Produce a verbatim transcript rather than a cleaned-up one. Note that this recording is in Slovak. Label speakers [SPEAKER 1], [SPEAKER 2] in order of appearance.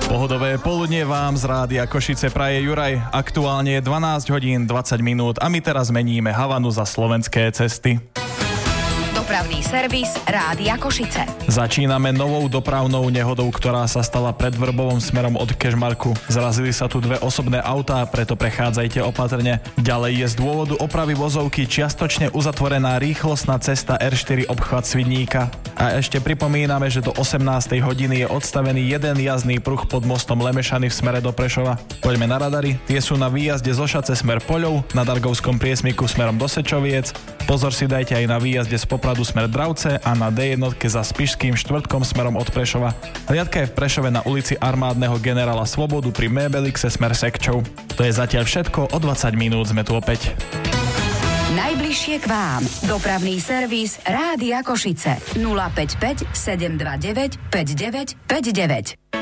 [SPEAKER 1] Pohodové poludnie vám z Rádia Košice praje Juraj. Aktuálne je dvanásť hodín dvadsať minút a my teraz meníme Havanu za slovenské cesty.
[SPEAKER 2] Dopravný servis Rádia Košice.
[SPEAKER 1] Začíname novou dopravnou nehodou, ktorá sa stala pred Vrbovom smerom od Kežmarku. Zrazili sa tu dve osobné autá, preto prechádzajte opatrne. Ďalej je z dôvodu opravy vozovky čiastočne uzatvorená rýchlostná cesta er štyri obchvat Svidníka. A ešte pripomíname, že do osemnástej hodiny je odstavený jeden jazdný pruh pod mostom Lemešany v smere do Prešova. Poďme na radary. Tie sú na výjazde zo Šace smer Poľov, na Dargovskom priesmiku smerom do Sečoviec. Pozor si dajte aj na výjazde z Popradu smer Dravce a na dé jedna za Spišským štvrtkom smerom od Prešova. Hliadka je v Prešove na ulici Armádneho generála Svobodu pri Mébelixe smer Sekčov. To je zatiaľ všetko, o dvadsať minút sme tu opäť.
[SPEAKER 2] Najbližšie k vám. Dopravný servis Rádia Košice. nula päť päť sedem dva deväť päť deväť päť deväť.